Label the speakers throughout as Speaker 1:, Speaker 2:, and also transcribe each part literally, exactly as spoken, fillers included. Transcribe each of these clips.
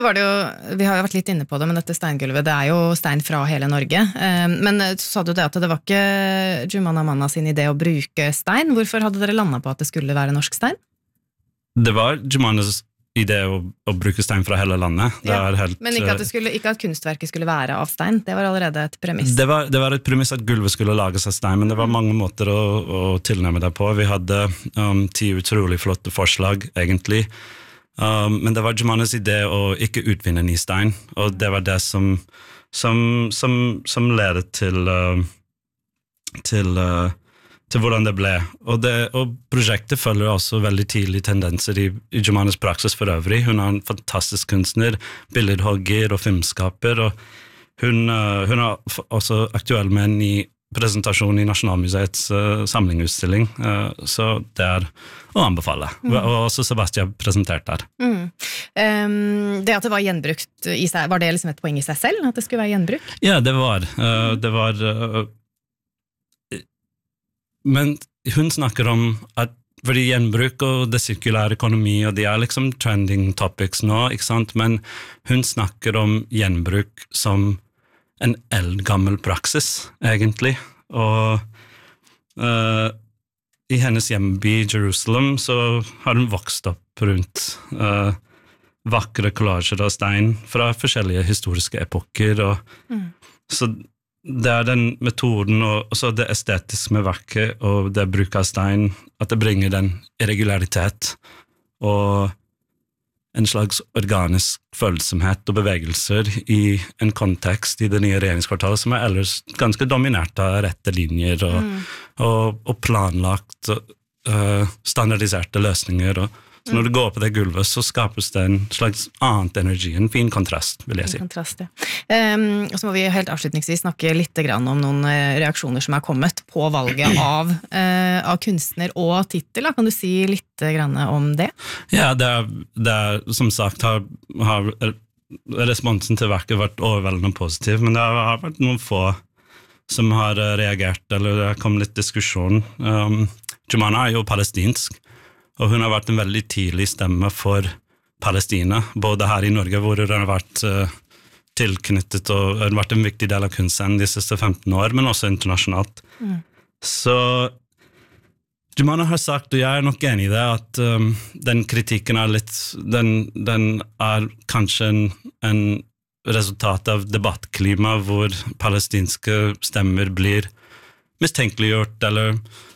Speaker 1: Var det jo, vi har jo vært litt inne på det, men dette steingulvet, det er jo stein fra hele Norge. Men så sa du det at det var ikke Jumana Manna sin idé å bruke stein. Hvorfor hadde dere landet på at det skulle være norsk stein?
Speaker 2: Det var Jumanas idé å, å bruke stein fra hele landet. Det
Speaker 1: ja,
Speaker 2: er helt,
Speaker 1: men ikke at, det skulle, ikke at kunstverket skulle være av stein, det var allerede et premiss.
Speaker 2: Det var, det var et premiss at gulvet skulle lages av stein, men det var mange måter å, å tilnærme det på. Vi hadde um, ti utrolig flotte forslag, egentlig. Um, men det var Jumanas idé å ikke utvinne ny stein, og det var det som, som, som, som ledet til, uh, til uh, til hvordan det ble. Og, det, og prosjektet følger også veldig tidlige tendenser i, i Jumanas praksis for øvrig. Hun er en fantastisk kunstner, billedhogger og filmskaper, og hun, uh, hun er også aktuell med en ny presentasjon i Nasjonalmuseets uh, samlingutstilling, uh, så det er å anbefale. Mm. Og også Sebastian presentert der.
Speaker 1: Mm. Um, det at det var gjenbrukt i seg, var det liksom et poeng i seg selv, at det skulle være gjenbruk?
Speaker 2: Ja, det var. Uh, det var... Uh, Men hun snakker om at fordi gjenbruk og det sirkulære økonomi, og de er liksom trending topics nå, ikke sant? Men hun snakker om gjenbruk som en eldgammel praksis, egentlig. Og uh, i hennes hjemby Jerusalem så har hun vokst opp rundt uh, vakre kollasjer av stein fra forskjellige historiske epoker, og mm. så det er den metoden og også det estetiske med verket og det bruk av stein, at det bringer den irregularitet og en slags organisk følsomhet og bevegelser i en kontekst i det nye regjeringskvartalet som er ellers ganske dominert av rette linjer og, mm. og, og planlagt uh, standardiserte løsninger og så når du går på det gulvet, så skapes det en slags annet energi, en fin kontrast, vil jeg si.
Speaker 1: En kontrast, ja. Um, og så må vi helt avslutningsvis snakke litt grann om noen reaksjoner som er kommet på valget av, uh, av kunstner og titel. Kan du si litt grann om det? Ja,
Speaker 2: det er, det er som sagt, har, har responsen til verket vært overveldende positiv, men det har vært noen få som har reagert, eller det kom litt diskusjon. Um, Jumana er jo palestinsk, og hun har vært en veldig tidlig stemme for Palestina, både her i Norge, hvor hun har vært uh, tilknyttet og har vært en viktig del av kunsten de siste femten år, men også internasjonalt. Mm. Så Jumana har sagt, og jeg er nok enig i det, at um, den kritikken er litt, den, den er kanskje en, en resultat av debattklima, hvor palestinske stemmer blir mistenkeliggjort, eller,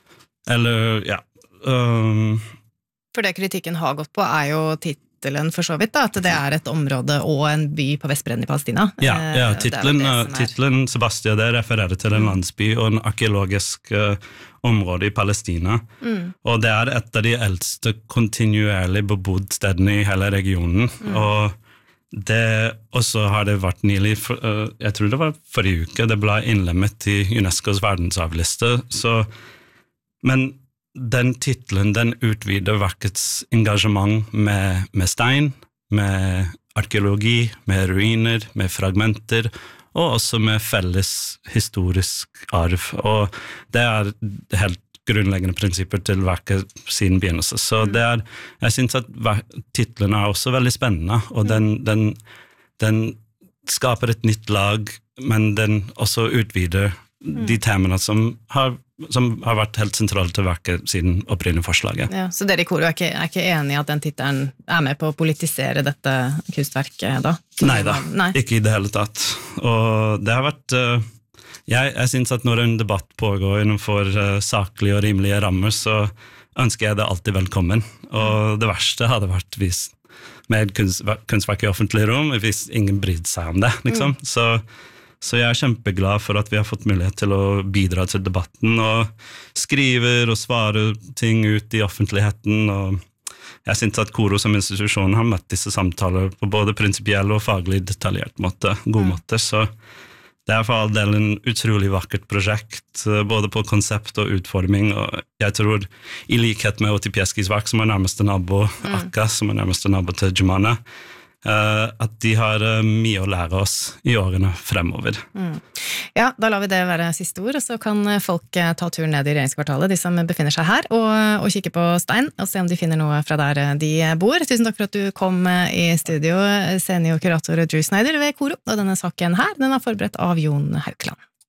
Speaker 2: eller ja, um,
Speaker 1: For det kritikken har gått på er jo titelen for så vidt, da, at det er et område og en by på Vestbredden i Palestina.
Speaker 2: Ja, ja titelen, er... titelen Sebastian, det refererer til en landsby og en arkeologisk uh, område i Palestina. Mm. Og det er et av de eldste kontinuerlig bebodd stedene i hele regionen. Mm. Og det også har det vært nylig, for, uh, jeg tror det var forrige uke, det ble innlemmet i UNESCOs verdensarvliste, så, men den titlen, den utvider verkets engasjement med, med stein, med arkeologi, med ruiner, med fragmenter, og også med felles historisk arv. Og det er helt grunnleggende prinsipper til verket sin begynnelse. Så det er, jeg synes at titlen er også veldig spennende, og den, den, den skaper et nytt lag, men den også utvider de temene som har som har vært helt sentralt til verket siden opprinnelige forslaget.
Speaker 1: Ja, så dere i Koro er ikke, er ikke enige i at den titelen er med på å politisere dette kunstverket da?
Speaker 2: Nei da, Nei. Ikke i det hele tatt. Og det har vært, uh, jeg, jeg synes at når en debatt pågår innenfor uh, saklige og rimelige rammer, så ønsker jeg det alltid velkommen. Og det verste hadde vært hvis med kunst, kunstverk i offentlig rom, hvis ingen brydde seg om det, liksom. Mm. Så Så jeg er kjempeglad for at vi har fått mulighet til å bidra til debatten og skriver og svarer ting ut i offentligheten. Og jeg synes at Koro som institusjon har møtt disse samtaler på både prinsipiell og faglig detaljert måte, god måte. Så det er for all del en utrolig vakkert prosjekt, både på konsept og utforming. Og jeg tror, i likhet med Otipieskis verk, som er nærmeste nabo, mm. Akka, som er nærmeste nabo til Jumana, Uh, at de har uh, mye å lære oss i årene fremover. Mm.
Speaker 1: Ja, da lar vi det være siste ord, og så kan folk ta turen ned i regjeringskvartalet, de som befinner seg her, og, og kikke på Stein, og se om de finner noe fra der de bor. Tusen takk for at du kom i studio, seniorkurator Drew Snyder ved Koro, og denne saken her, den er forberedt av Jon Haukeland.